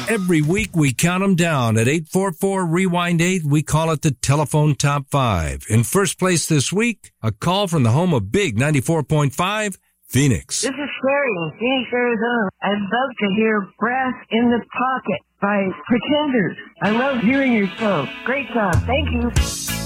Every week we count them down at 844-REWIND-8. We call it the Telephone Top 5. In first place this week, a call from the home of Big 94.5, Phoenix. This is Sherry in Phoenix, Arizona. I'd love to hear Brass in the Pocket by Pretenders. I love hearing your show. Great job. Thank you.